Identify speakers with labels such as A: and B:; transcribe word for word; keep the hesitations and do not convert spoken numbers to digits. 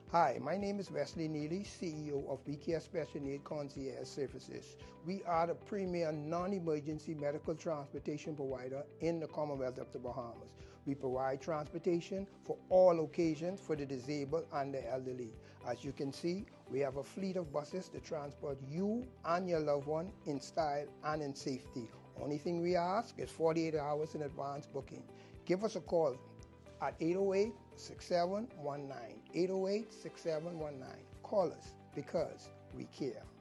A: Hi, my name is Wesley Neely, C E O of We Care Special Needs Concierge Services. We are the premier non-emergency medical transportation provider in the Commonwealth of the Bahamas. We provide transportation for all occasions for the disabled and the elderly. As you can see, we have a fleet of buses to transport you and your loved one in style and in safety. Only thing we ask is forty-eight hours in advance booking. Give us a call at eight oh eight, six seven one nine, eight oh eight, six seven one nine. Call us because we care.